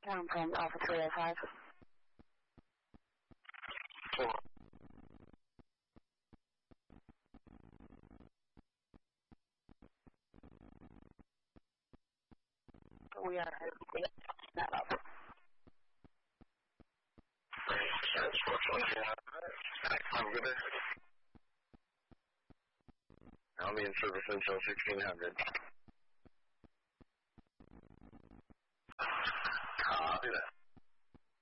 Town from Alpha 305. We are that up. Have a good day. I'll be in service until 1600.